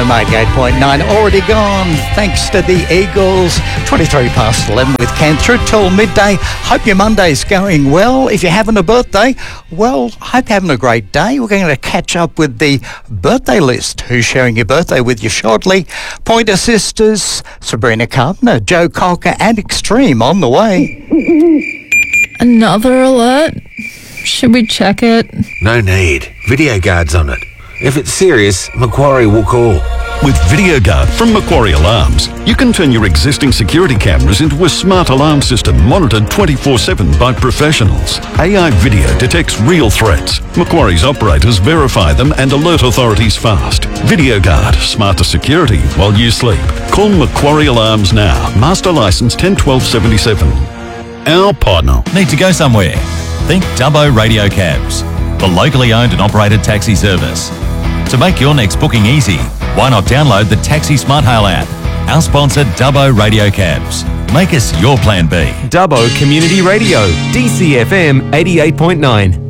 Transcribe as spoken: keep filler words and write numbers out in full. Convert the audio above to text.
F M eighty-eight point nine. Already gone, thanks to the Eagles. twenty-three past eleven with Ken through till midday. Hope your Monday's going well. If you're having a birthday, well, hope you're having a great day. We're going to catch up with the birthday list. Who's sharing your birthday with you shortly? Pointer Sisters, Sabrina Carpenter, Joe Cocker and Extreme on the way. Another alert? Should we check it? No need. Video guard's on it. If it's serious, Macquarie will call. With VideoGuard from Macquarie Alarms, you can turn your existing security cameras into a smart alarm system monitored twenty-four seven by professionals. A I video detects real threats. Macquarie's operators verify them and alert authorities fast. VideoGuard, smarter security while you sleep. Call Macquarie Alarms now. Master license ten twelve seventy-seven. Our partner. Need to go somewhere? Think Dubbo Radio Cabs, the locally owned and operated taxi service. To make your next booking easy, why not download the Taxi Smart Hail app? Our sponsor, Dubbo Radio Cabs. Make us your plan B. Dubbo Community Radio, D C F M eighty-eight point nine.